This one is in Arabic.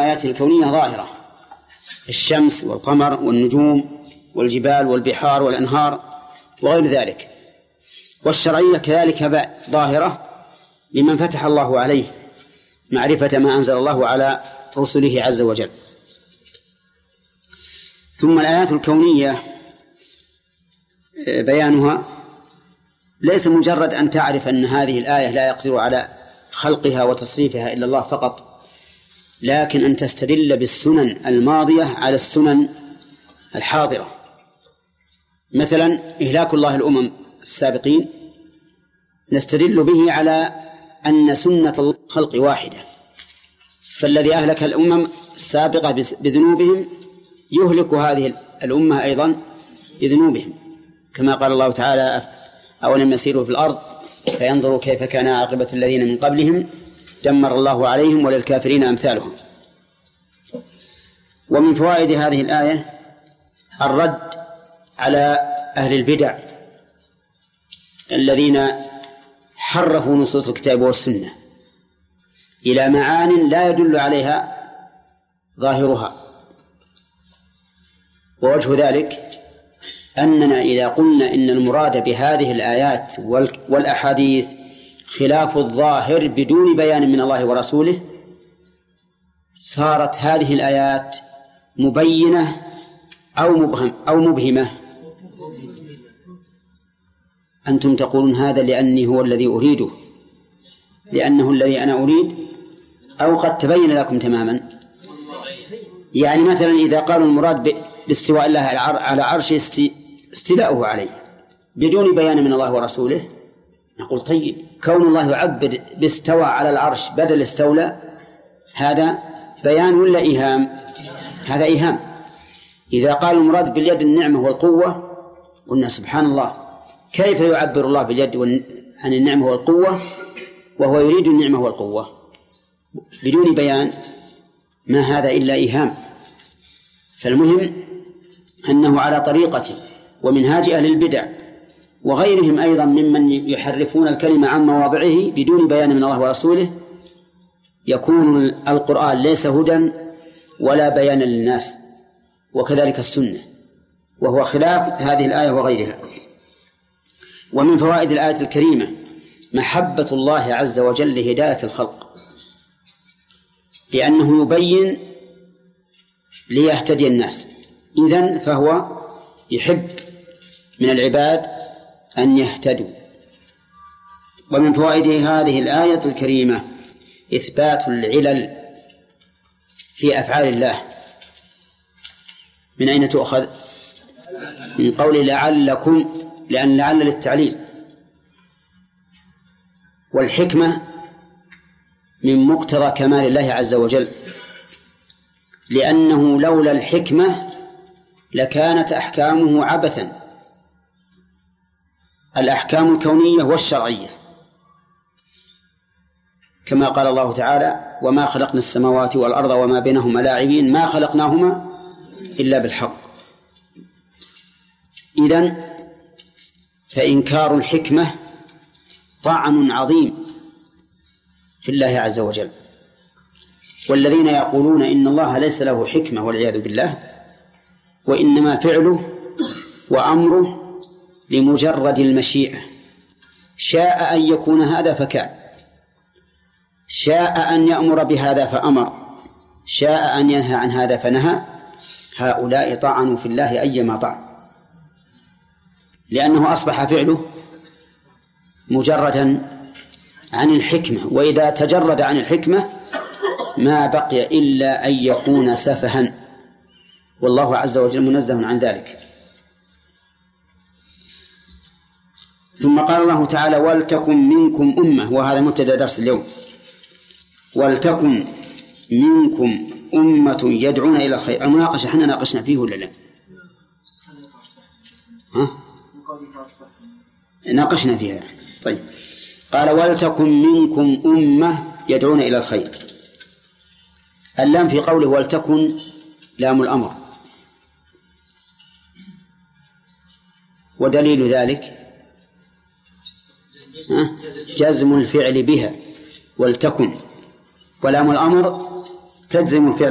آياته الكونية ظاهرة: الشمس والقمر والنجوم والجبال والبحار والأنهار وغير ذلك. والشرعية كذلك ظاهرة لمن فتح الله عليه معرفة ما أنزل الله على رسله عز وجل. ثم الآيات الكونية بيانها ليس مجرد أن تعرف أن هذه الآية لا يقدر على خلقها وتصريفها إلا الله فقط، لكن أن تستدل بالسنن الماضية على السنن الحاضرة. مثلا إهلاك الله الأمم السابقين نستدل به على أن سنة الخلق واحدة، فالذي أهلك الأمم السابقة بذنوبهم يهلك هذه الأمة أيضا بذنوبهم، كما قال الله تعالى: أولم يسيروا في الأرض فينظروا كيف كان عاقبة الذين من قبلهم دمر الله عليهم وللكافرين أمثالهم. ومن فوائد هذه الآية الرد على أهل البدع الذين حرفوا نصوص الكتاب والسنة إلى معان لا يدل عليها ظاهرها. ووجه ذلك أننا إذا قلنا إن المراد بهذه الآيات والأحاديث خلاف الظاهر بدون بيان من الله ورسوله، صارت هذه الآيات مبينة أو مبهمة. أنتم تقولون هذا لأني هو الذي أريده، لأنه الذي أنا أريد، أو قد تبين لكم تماما. يعني مثلا إذا قالوا المراد باستواء الله على عرش استيلاؤه عليه بدون بيان من الله ورسوله، نقول طيب، كون الله يعبد باستوى على العرش بدل استولى، هذا بيان ولا إيهام؟ هذا إيهام. إذا قال المراد باليد النعمة والقوة، قلنا سبحان الله، كيف يعبر الله باليد عن النعمة والقوة وهو يريد النعمة والقوة بدون بيان؟ ما هذا إلا إيهام. فالمهم أنه على طريقة ومنهاج أهل البدع وغيرهم أيضا ممن يحرفون الكلمة عن مواضعه بدون بيان من الله ورسوله، يكون القرآن ليس هدى ولا بيان للناس، وكذلك السنة، وهو خلاف هذه الآية وغيرها. ومن فوائد الآية الكريمة محبة الله عز وجل لهداية الخلق، لأنه يبين ليهتدي الناس، إذن فهو يحب من العباد أن يهتدوا. ومن فوائد هذه الآية الكريمة إثبات العلل في أفعال الله. من أين تؤخذ؟ من قول لعلكم، لأن لعل للتعليل، والحكمة من مقتضى كمال الله عز وجل، لأنه لولا الحكمة لكانت أحكامه عبثا، الأحكام الكونية والشرعية، كما قال الله تعالى: وما خلقنا السماوات والأرض وما بينهما لاعبين ما خلقناهما إلا بالحق. إذن فإنكار الحكمة طعن عظيم في الله عز وجل. والذين يقولون إن الله ليس له حكمة والعياذ بالله، وإنما فعله وأمره لمجرد المشيئة، شاء أن يكون هذا فكان، شاء أن يأمر بهذا فأمر، شاء أن ينهى عن هذا فنهى. هؤلاء طعنوا في الله أيما طعن، لأنه أصبح فعله مجردا عن الحكمة، وإذا تجرد عن الحكمة ما بقي إلا أن يكون سفها، والله عز وجل منزه عن ذلك. ثم قال الله تعالى: ولتكن منكم أمة، وهذا مبتدأ درس اليوم. ولتكن منكم أمة يدعون إلى الخير. المناقشة احنا ناقشنا فيه ولا لا؟ ناقشنا فيها. طيب، قال: ولتكن منكم أمة يدعون إلى الخير. اللام في قوله ولتكن لام الأمر، ودليل ذلك جزم الفعل بها، ولتكن، ولام الأمر تجزم الفعل